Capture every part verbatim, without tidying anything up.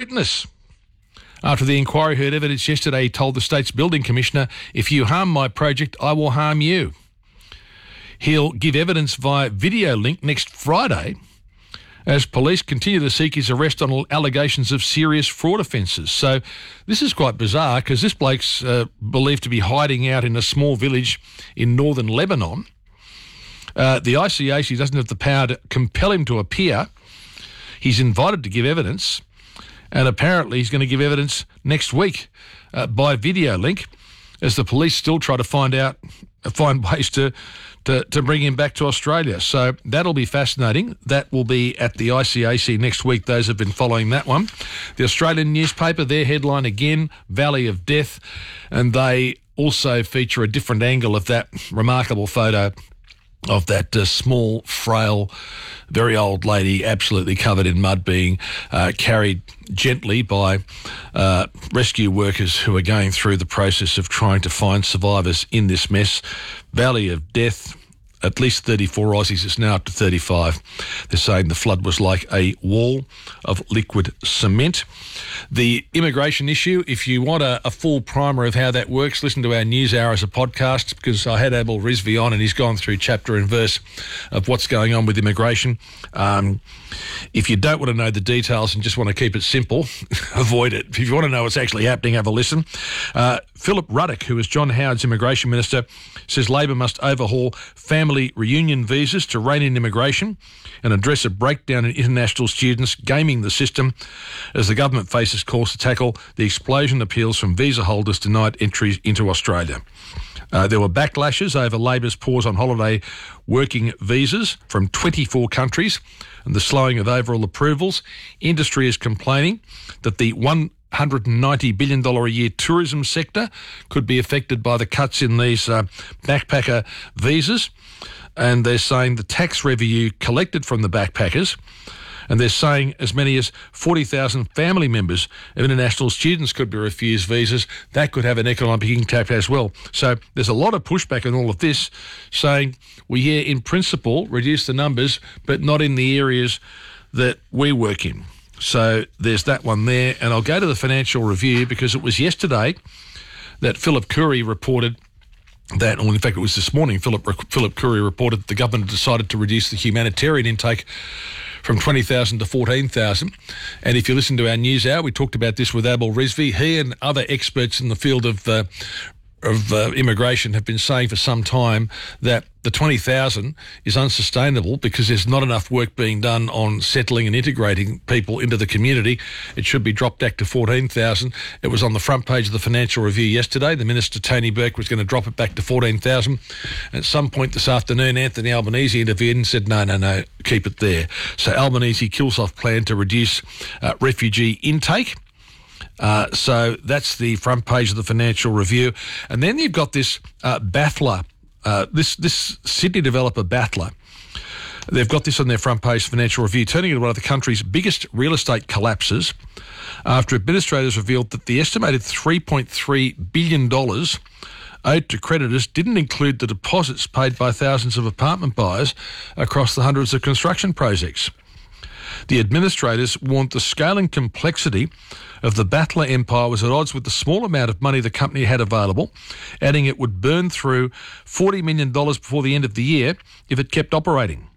witness. After the inquiry heard evidence yesterday, he told the state's building commissioner, "If you harm my project, I will harm you." He'll give evidence via video link next Friday as police continue to seek his arrest on allegations of serious fraud offences. So this is quite bizarre because this bloke's uh, believed to be hiding out in a small village in northern Lebanon. Uh, the I C A C doesn't have the power to compel him to appear. He's invited to give evidence, and apparently he's going to give evidence next week uh, by video link as the police still try to find out, find ways to, to, to bring him back to Australia. So that'll be fascinating. That will be at the I C A C next week. Those have been following that one. The Australian newspaper, their headline again, Valley of Death, and they also feature a different angle of that remarkable photo of that uh, small, frail, very old lady absolutely covered in mud being uh, carried gently by uh, rescue workers who are going through the process of trying to find survivors in this mess. Valley of Death, at least thirty-four Aussies, it's now up to thirty-five. They're saying the flood was like a wall of liquid cement. The immigration issue, if you want a, a full primer of how that works, listen to our News Hour as a podcast, because I had Abel Rizvi on and he's gone through chapter and verse of what's going on with immigration. Um, if you don't want to know the details and just want to keep it simple, avoid it. If you want to know what's actually happening, have a listen. Uh, Philip Ruddock, who is John Howard's immigration minister, says Labor must overhaul family reunion visas to rein in immigration and address a breakdown in international students gaming the system as the government faces calls to tackle the explosion of appeals from visa holders denied entry into Australia. Uh, there were backlashes over Labor's pause on holiday working visas from twenty-four countries and the slowing of overall approvals. Industry is complaining that the one hundred ninety billion dollars a year tourism sector could be affected by the cuts in these uh, backpacker visas. And they're saying the tax revenue collected from the backpackers, and they're saying as many as forty thousand family members of international students could be refused visas. That could have an economic impact as well. So there's a lot of pushback on all of this, saying we here in principle reduce the numbers, but not in the areas that we work in. So there's that one there. And I'll go to the Financial Review because it was yesterday that Philip Curry reported that, or in fact it was this morning, Philip Philip Curry reported that the government decided to reduce the humanitarian intake from twenty thousand to fourteen thousand. And if you listen to our news hour, we talked about this with Abel Rizvi. He and other experts in the field of uh, of uh, immigration have been saying for some time that the twenty thousand is unsustainable because there's not enough work being done on settling and integrating people into the community. It should be dropped back to fourteen thousand. It was on the front page of the Financial Review yesterday. The Minister, Tony Burke, was going to drop it back to fourteen thousand. At some point this afternoon, Anthony Albanese intervened and said, no, no, no, keep it there. So Albanese kills off plan to reduce uh, refugee intake. Uh, so that's the front page of the Financial Review. And then you've got this uh, Battler, uh, this this Sydney developer Battler. They've got this on their front page Financial Review, turning into one of the country's biggest real estate collapses after administrators revealed that the estimated three point three billion dollars owed to creditors didn't include the deposits paid by thousands of apartment buyers across the hundreds of construction projects. The administrators warned the scale and complexity of the Battler empire was at odds with the small amount of money the company had available, adding it would burn through forty million dollars before the end of the year if it kept operating.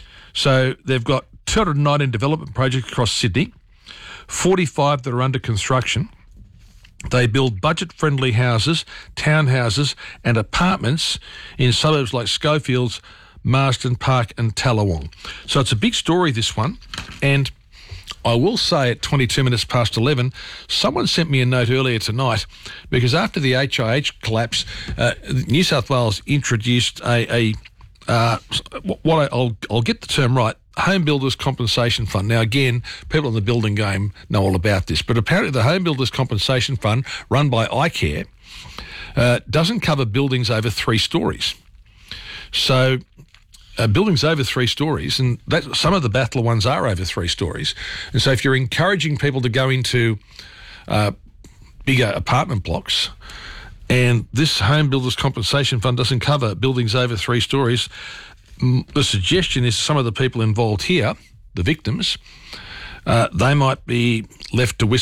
So they've got two hundred nineteen development projects across Sydney, forty-five that are under construction. They build budget-friendly houses, townhouses and apartments in suburbs like Schofields, Marsden Park and Tallawong. So it's a big story, this one. And I will say at twenty-two minutes past eleven, someone sent me a note earlier tonight because after the H I H collapse, uh, New South Wales introduced a, a uh, what I, I'll, I'll get the term right, Home Builders Compensation Fund. Now, again, people in the building game know all about this, but apparently the Home Builders Compensation Fund, run by iCare, uh, doesn't cover buildings over three stories. So uh, buildings over three stories, and that, some of the Battler ones are over three stories. And so if you're encouraging people to go into uh, bigger apartment blocks, and this Home Builders Compensation Fund doesn't cover buildings over three stories, the suggestion is some of the people involved here, the victims, uh, they might be left to whistle